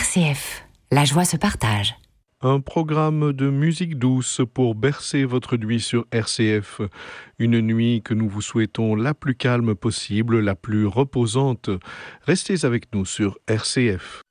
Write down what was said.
RCF, la joie se partage. Un programme de musique douce pour bercer votre nuit sur RCF. Une nuit que nous vous souhaitons la plus calme possible, la plus reposante. Restez avec nous sur RCF.